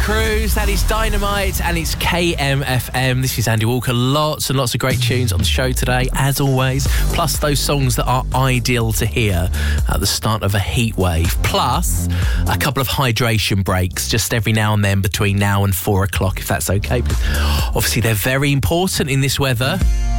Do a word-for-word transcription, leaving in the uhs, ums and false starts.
Cruz, that is Dynamite, and it's K M F M. This is Andy Walker. Lots and lots of great tunes on the show today, as always. Plus those songs that are ideal to hear at the start of a heat wave. Plus a couple of hydration breaks just every now and then between now and four o'clock, if that's okay. But obviously, they're very important in this weather.